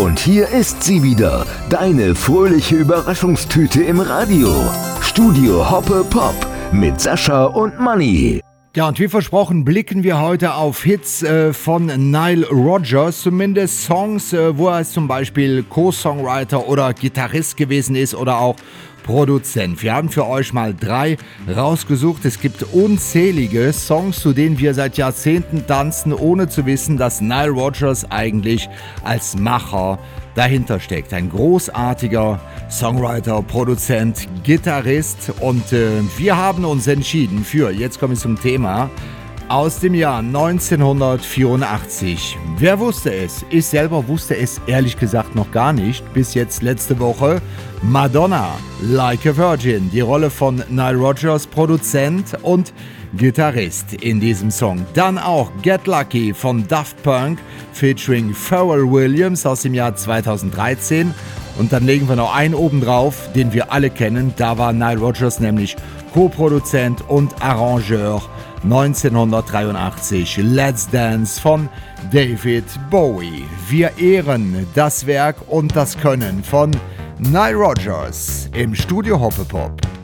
Und hier ist sie wieder, deine fröhliche Überraschungstüte im Radio. Studio Hoppe Pop mit Sascha und Manni. Ja, und wie versprochen blicken wir heute auf Hits von Nile Rodgers, zumindest Songs, wo er zum Beispiel Co-Songwriter oder Gitarrist gewesen ist oder auch Produzent. Wir haben für euch mal 3 rausgesucht. Es gibt unzählige Songs, zu denen wir seit Jahrzehnten tanzen, ohne zu wissen, dass Nile Rodgers eigentlich als Macher dahinter steckt. Ein großartiger Songwriter, Produzent, Gitarrist und wir haben uns entschieden für, jetzt komme ich zum Thema, aus dem Jahr 1984. Wer wusste es? Ich selber wusste es ehrlich gesagt noch gar nicht. Bis jetzt letzte Woche Madonna, Like a Virgin. Die Rolle von Nile Rodgers, Produzent und Gitarrist in diesem Song. Dann auch Get Lucky von Daft Punk featuring Pharrell Williams aus dem Jahr 2013. Und dann legen wir noch einen oben drauf, den wir alle kennen. Da war Nile Rodgers nämlich Co-Produzent und Arrangeur. 1983 Let's Dance von David Bowie. Wir ehren das Werk und das Können von Nile Rodgers im Studio Hoppe Pop.